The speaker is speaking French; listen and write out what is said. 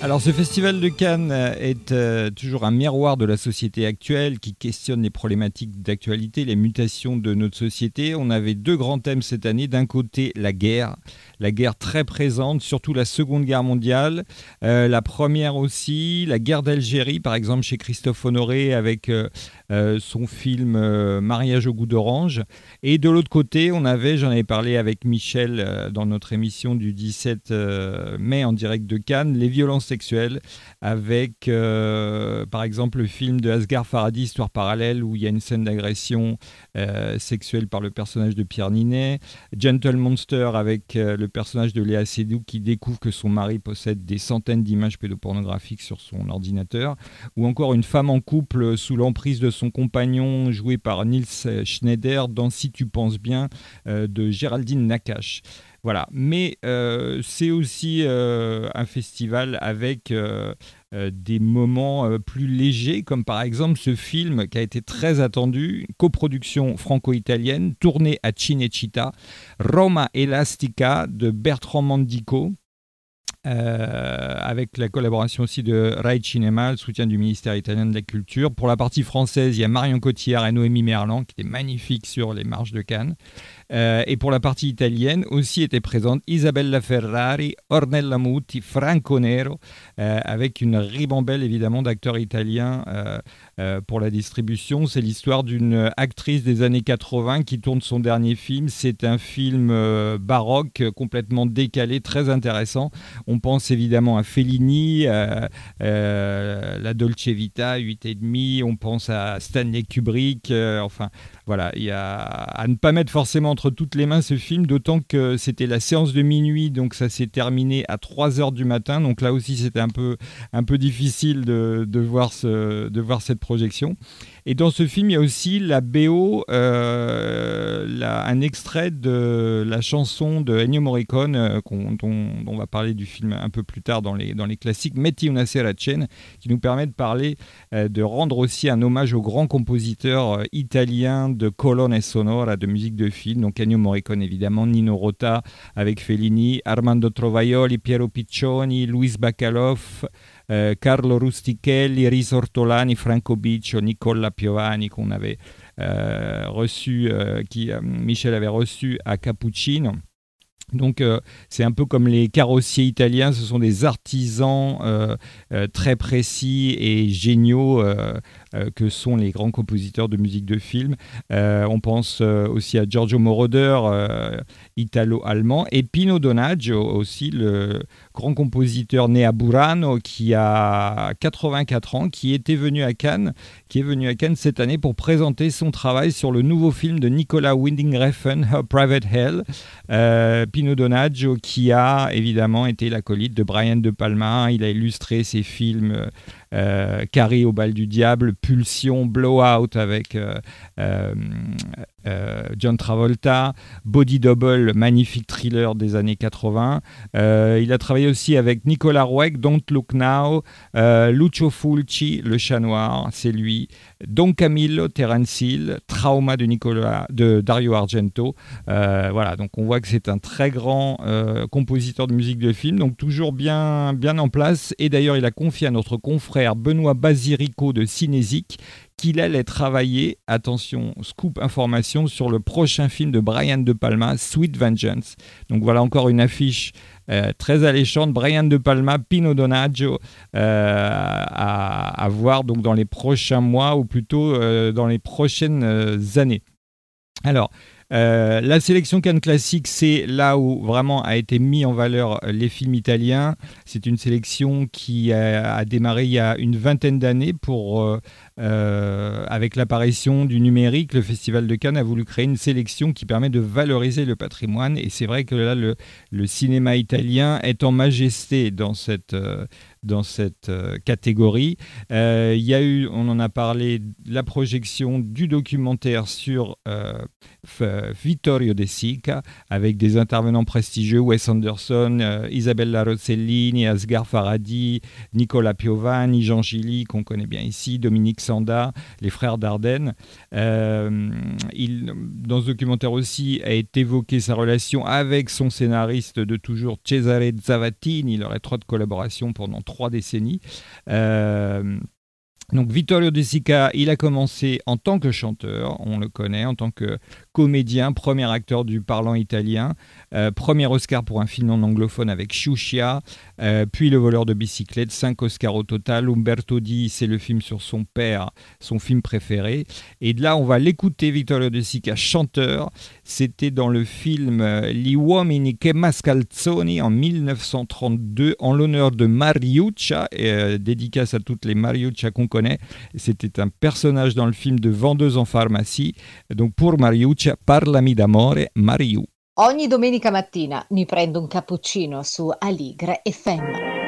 Alors ce festival de Cannes est toujours un miroir de la société actuelle qui questionne les problématiques d'actualité, les mutations de notre société. On avait deux grands thèmes cette année. D'un côté, la guerre très présente, surtout la Seconde Guerre mondiale. La première aussi, la guerre d'Algérie, par exemple chez Christophe Honoré avec son film Mariage au goût d'orange. Et de l'autre côté, on avait, j'en avais parlé avec Michel dans notre émission du 17 mai en direct de Cannes, les violences sexuelles avec par exemple le film de Asghar Farhadi, Histoire parallèle, où il y a une scène d'agression sexuelle par le personnage de Pierre Ninet. Gentle Monster avec le personnage de Léa Seydoux qui découvre que son mari possède des centaines d'images pédopornographiques sur son ordinateur. Ou encore Une femme en couple sous l'emprise de son compagnon, joué par Niels Schneider dans Si tu penses bien de Géraldine Nakache. Voilà, mais c'est aussi un festival avec des moments plus légers, comme par exemple ce film qui a été très attendu, coproduction franco-italienne, tournée à Cinecittà, Roma Elastica de Bertrand Mandico. Avec la collaboration aussi de Rai Cinema, le soutien du ministère italien de la Culture. Pour la partie française, il y a Marion Cotillard et Noémie Merlan, qui étaient magnifiques sur les marches de Cannes. Et pour la partie italienne, aussi étaient présentes Isabella Ferrari, Ornella Muti, Franco Nero, avec une ribambelle évidemment d'acteurs italiens pour la distribution. C'est l'histoire d'une actrice des années 80 qui tourne son dernier film. C'est un film baroque, complètement décalé, très intéressant. On pense évidemment à Fellini, La Dolce Vita, 8,5. On pense à Stanley Kubrick. Enfin, voilà, il y a à ne pas mettre forcément entre toutes les mains ce film, d'autant que c'était la séance de minuit, donc ça s'est terminé à 3h du matin. Donc là aussi, c'était un peu difficile de voir cette projection. Et dans ce film, il y a aussi la BO, un extrait de la chanson de Ennio Morricone, dont on va parler du film un peu plus tard dans les classiques, Metti una sera cena, qui nous permet de parler, de rendre aussi un hommage au grand compositeur italien de colonne sonora, de musique de film. Donc Ennio Morricone évidemment, Nino Rota avec Fellini, Armando Trovaioli, Piero Piccioni, Luis Bacalov, Carlo Rustichelli, Riso Ortolani, Franco Biccio, Nicola Piovani qu'on avait reçu, Michel avait reçu à Cappuccino. Donc c'est un peu comme les carrossiers italiens, ce sont des artisans très précis et géniaux que sont les grands compositeurs de musique de film. On pense aussi à Giorgio Moroder, italo-allemand, et Pino Donaggio aussi, le grand compositeur né à Burano qui a 84 ans, qui est venu à Cannes cette année pour présenter son travail sur le nouveau film de Nicolas Winding Refn, Her Private Hell. Pino Donaggio qui a évidemment été l'acolyte de Brian De Palma. Il a illustré ses films Carré au bal du diable, Pulsion, Blowout avec John Travolta, Body Double, magnifique thriller des années 80. Il a travaillé aussi avec Nicolas Roeg, Don't Look Now, Lucio Fulci, Le Chat Noir, c'est lui, Don Camillo, Terence Hill, Trauma de Dario Argento. Voilà, donc on voit que c'est un très grand compositeur de musique de film, donc toujours bien en place. Et d'ailleurs, il a confié à notre confrère Benoît Basirico de Cinésique qu'il allait travailler, attention, scoop information, sur le prochain film de Brian De Palma, Sweet Vengeance. Donc voilà encore une affiche très alléchante. Brian De Palma, Pino Donaggio, à voir donc dans les prochains mois, ou plutôt dans les prochaines années. Alors, la sélection Cannes Classique, c'est là où vraiment a été mis en valeur les films italiens. C'est une sélection qui a démarré il y a une vingtaine d'années avec l'apparition du numérique. Le Festival de Cannes a voulu créer une sélection qui permet de valoriser le patrimoine, et c'est vrai que là le cinéma italien est en majesté dans cette catégorie. Il y a eu, on en a parlé, la projection du documentaire sur Vittorio De Sica, avec des intervenants prestigieux, Wes Anderson, Isabella Rossellini, Asghar Farhadi, Nicola Piovani, Jean Gilly, qu'on connaît bien ici, Dominique Sanda, les frères Dardenne. Dans ce documentaire aussi est évoqué sa relation avec son scénariste de toujours, Cesare Zavattini, leur étroite collaboration pendant 3 décennies. Donc Vittorio De Sica, il a commencé en tant que chanteur, on le connaît, en tant que comédien, premier acteur du parlant italien, premier Oscar pour un film non anglophone avec Sciuscia, puis Le voleur de bicyclette, 5 Oscars au total. Umberto Di, c'est le film sur son père, son film préféré. Et de là, on va l'écouter, Vittorio De Sica, chanteur. C'était dans le film Gli uomini che mascalzoni en 1932, en l'honneur de Mariuccia, dédicace à toutes les Mariuccia qu'on connaît. C'était un personnage dans le film de vendeuse en pharmacie. Donc pour Mariuccia, parlami d'amore, Mariu. Ogni domenica mattina mi prendo un cappuccino su Aligre FM.